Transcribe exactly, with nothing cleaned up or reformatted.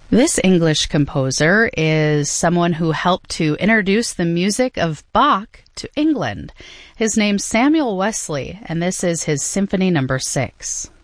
This English composer is someone who helped to introduce the music of Bach to England. His name's Samuel Wesley, and this is his Symphony Number Six.